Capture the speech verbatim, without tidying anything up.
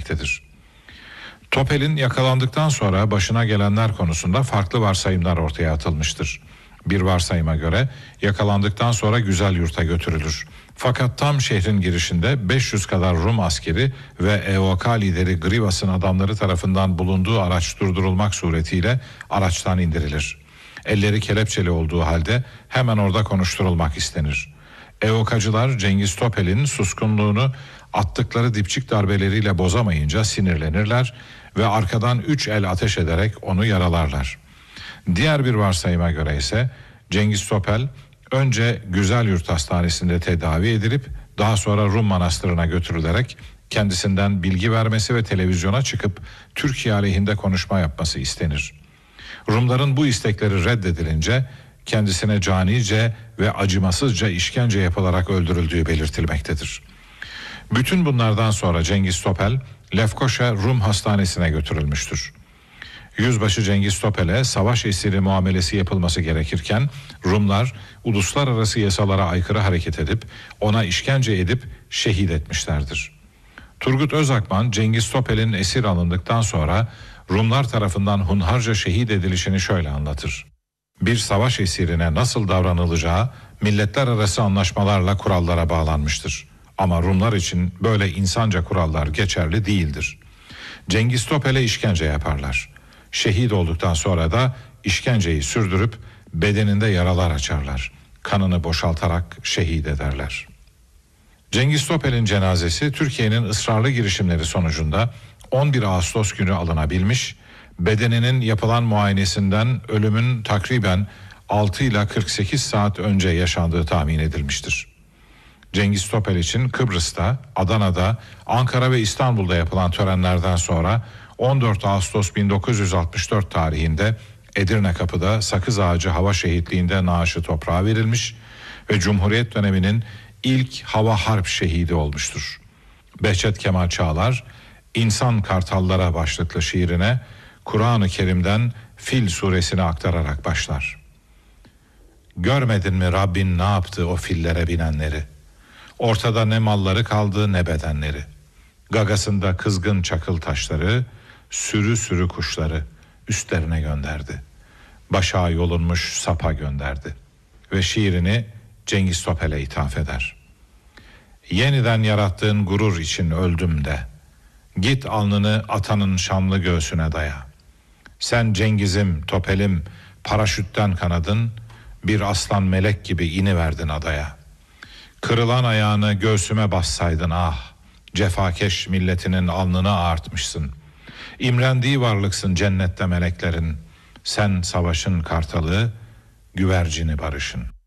belirtilmektedir. Topel'in yakalandıktan sonra başına gelenler konusunda farklı varsayımlar ortaya atılmıştır. Bir varsayıma göre yakalandıktan sonra Güzelyurt'a götürülür. Fakat tam şehrin girişinde beş yüz kadar Rum askeri ve E O K lideri Grivas'ın adamları tarafından bulunduğu araç durdurulmak suretiyle araçtan indirilir. Elleri kelepçeli olduğu halde hemen orada konuşturulmak istenir. E O K'cılar Cengiz Topel'in suskunluğunu attıkları dipçik darbeleriyle bozamayınca sinirlenirler ve arkadan üç el ateş ederek onu yaralarlar. Diğer bir varsayıma göre ise Cengiz Topel önce Güzelyurt Hastanesi'nde tedavi edilip daha sonra Rum Manastırı'na götürülerek kendisinden bilgi vermesi ve televizyona çıkıp Türkiye aleyhinde konuşma yapması istenir. Rumların bu istekleri reddedilince kendisine canice ve acımasızca işkence yapılarak öldürüldüğü belirtilmektedir. Bütün bunlardan sonra Cengiz Topel Lefkoşa Rum Hastanesi'ne götürülmüştür. Yüzbaşı Cengiz Topel'e savaş esiri muamelesi yapılması gerekirken Rumlar uluslararası yasalara aykırı hareket edip ona işkence edip şehit etmişlerdir. Turgut Özakman Cengiz Topel'in esir alındıktan sonra Rumlar tarafından hunharca şehit edilişini şöyle anlatır. Bir savaş esirine nasıl davranılacağı milletler arası anlaşmalarla kurallara bağlanmıştır. Ama Rumlar için böyle insanca kurallar geçerli değildir. Cengiz Topel'e işkence yaparlar. Şehit olduktan sonra da işkenceyi sürdürüp bedeninde yaralar açarlar. Kanını boşaltarak şehit ederler. Cengiz Topel'in cenazesi Türkiye'nin ısrarlı girişimleri sonucunda on bir Ağustos günü alınabilmiş, bedeninin yapılan muayenesinden ölümün takriben altı ila kırk sekiz saat önce yaşandığı tahmin edilmiştir. Cengiz Topel için Kıbrıs'ta, Adana'da, Ankara ve İstanbul'da yapılan törenlerden sonra on dört Ağustos bin dokuz yüz altmış dört tarihinde Edirne Kapı'da Sakız Ağacı Hava Şehitliği'nde naaşı toprağa verilmiş ve Cumhuriyet döneminin ilk hava harp şehidi olmuştur. Behçet Kemal Çağlar, İnsan Kartallara başlıklı şiirine Kur'an-ı Kerim'den Fil suresini aktararak başlar. Görmedin mi Rabbin ne yaptı o fillere binenleri? Ortada ne malları kaldı ne bedenleri. Gagasında kızgın çakıl taşları, sürü sürü kuşları üstlerine gönderdi. Başa yolunmuş sapa gönderdi. Ve şiirini Cengiz Topel'e ithaf eder. Yeniden yarattığın gurur için öldüm de, git alnını atanın şanlı göğsüne daya. Sen Cengiz'im, Topel'im, paraşütten kanadın, bir aslan melek gibi iniverdin adaya. Kırılan ayağını göğsüme bassaydın ah, cefakeş milletinin alnını ağartmışsın. İmrendiği varlıksın cennette meleklerin, sen savaşın kartalı, güvercini barışın.